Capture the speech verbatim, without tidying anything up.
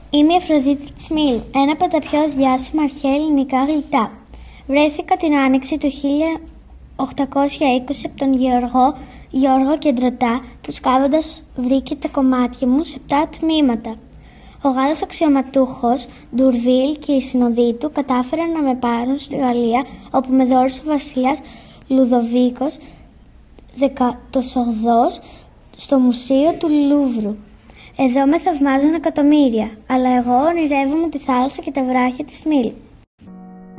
Είμαι η Αφροδίτη της Μήλου, ένα από τα πιο διάσημα αρχαία ελληνικά γλυπτά. Βρέθηκα την άνοιξη του χίλια οκτακόσια είκοσι από τον Γεωργό Γιώργο Κεντρωτά, που σκάβοντας βρήκε τα κομμάτια μου σε επτά τμήματα. Ο Γάλλος αξιωματούχος Ντουρβίλ και οι συνοδοί του κατάφεραν να με πάρουν στη Γαλλία, όπου με δώρισε ο βασιλιάς Λουδοβίκος δέκατος όγδοος στο Μουσείο του Λούβρου. Εδώ με θαυμάζουν εκατομμύρια, αλλά εγώ ονειρεύομαι τη θάλασσα και τα βράχια της Μήλου.